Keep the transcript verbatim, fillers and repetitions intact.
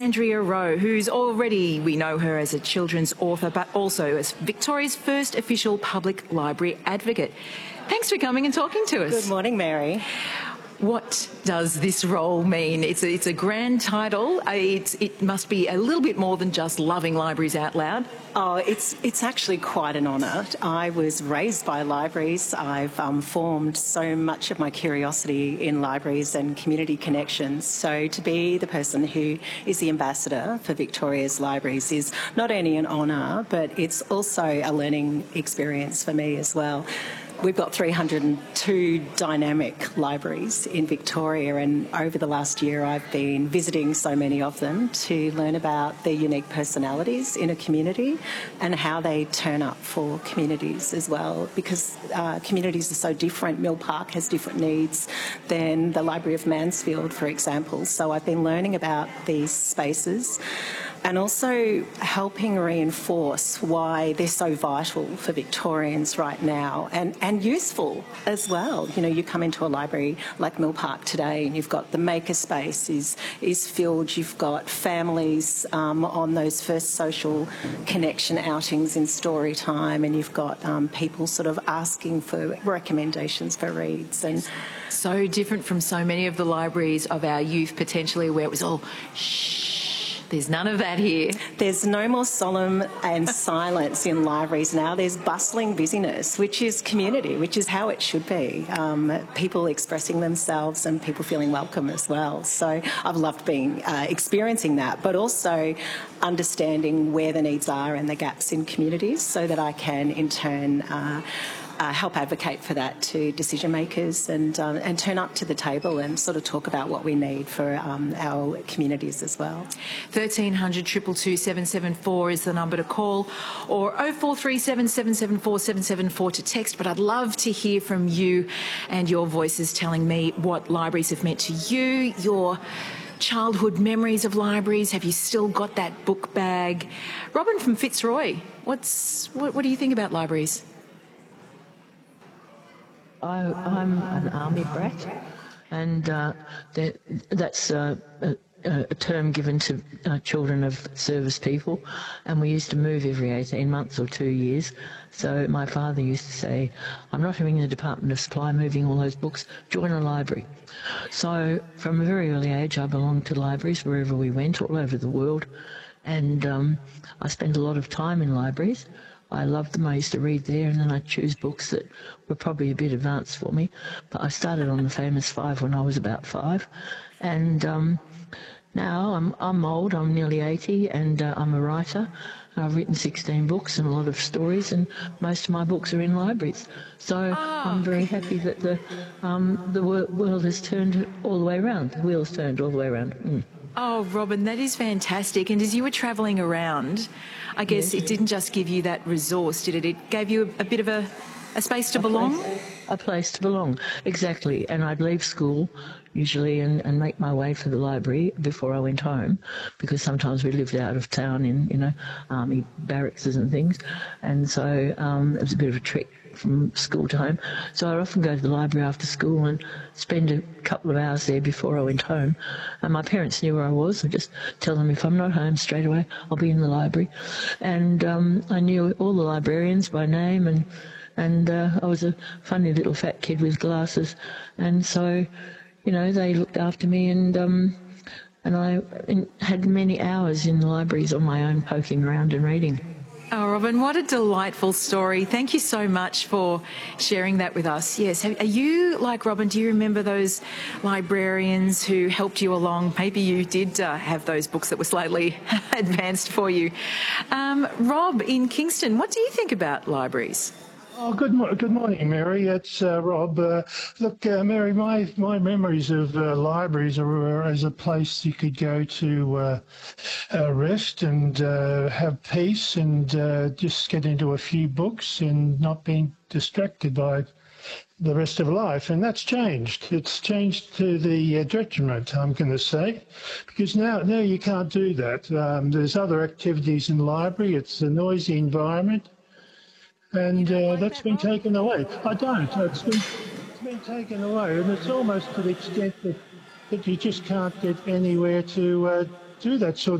Andrea Rowe, who's already, we know her as a children's author, but also as Victoria's first official public library advocate. Thanks for coming and talking to us. Good morning, Mary. What does this role mean? It's a, it's a grand title. It's, it must be a little bit more than just loving libraries out loud. Oh, it's it's actually quite an honour. I was raised by libraries. I've um, formed so much of my curiosity in libraries and community connections. So to be the person who is the ambassador for Victoria's libraries is not only an honour, but it's also a learning experience for me as well. We've got three hundred two dynamic libraries in Victoria, and over the last year I've been visiting so many of them to learn about their unique personalities in a community and how they turn up for communities as well, because uh, communities are so different. Mill Park has different needs than the Library of Mansfield, for example. So I've been learning about these spaces and also helping reinforce why they're so vital for Victorians right now, and, and useful as well. You know, you come into a library like Mill Park today and you've got the maker space is, is filled, you've got families um, on those first social connection outings in story time, and you've got um, people sort of asking for recommendations for reads. And so different from so many of the libraries of our youth, potentially, where it was all shh. There's none of that here. There's no more solemn and silence in libraries now. There's bustling busyness, which is community, which is how it should be. Um, people expressing themselves and people feeling welcome as well. So I've loved being uh, experiencing that, but also understanding where the needs are and the gaps in communities, so that I can in turn uh, Uh, help advocate for that to decision makers, and um, and turn up to the table and sort of talk about what we need for um, our communities as well. thirteen hundred, two two two, seven seven four is the number to call, or oh four three seven, seven seven four, seven seven four to text. But I'd love to hear from you and your voices telling me what libraries have meant to you, your childhood memories of libraries. Have you still got that book bag? Robin from Fitzroy, what's what, what do you think about libraries? I, I'm an army brat, and uh, that, that's uh, a, a term given to uh, children of service people, and we used to move every eighteen months or two years. So my father used to say, I'm not having the Department of Supply moving all those books, join a library. So from a very early age I belonged to libraries wherever we went, all over the world, and um, I spent a lot of time in libraries. I loved them. I used to read there, and then I'd choose books that were probably a bit advanced for me. But I started on the famous five when I was about five, and um, now I'm I'm old. I'm nearly eighty, and uh, I'm a writer. I've written sixteen books and a lot of stories, and most of my books are in libraries. So oh. I'm very happy that the um, the world has turned all the way around. The wheel's turned all the way around. Mm. Oh, Robin, that is fantastic. And as you were travelling around, I guess yes. It didn't just give you that resource, did it? It gave you a, a bit of a, a space to a belong? Place, a place to belong, exactly. And I'd leave school usually and, and make my way for the library before I went home, because sometimes we lived out of town in, you know, army barracks and things. And so um, it was a bit of a trek from school to home. So I'd often go to the library after school and spend a couple of hours there before I went home. And my parents knew where I was. I'd just tell them if I'm not home straight away, I'll be in the library. And um, I knew all the librarians by name, and and uh, I was a funny little fat kid with glasses. And so, you know, they looked after me, and um, and I had many hours in the libraries on my own, poking around and reading. Oh, Robin, what a delightful story. Thank you so much for sharing that with us. Yes, are you like Robin? Do you remember those librarians who helped you along? Maybe you did uh, have those books that were slightly advanced for you. Um, Rob in Kingston, what do you think about libraries? Oh, good, mo- good morning, Mary. It's uh, Rob. Uh, look, uh, Mary, my, my memories of uh, libraries are uh, as a place you could go to uh, uh, rest and uh, have peace and uh, just get into a few books and not being distracted by the rest of life. And that's changed. It's changed to the uh, detriment, I'm going to say, because now, now you can't do that. Um, there's other activities in the library. It's a noisy environment. And uh, like that's that, been Rob? taken away. I don't. It's been, it's been taken away, and it's almost to the extent that, that you just can't get anywhere to uh, do that sort of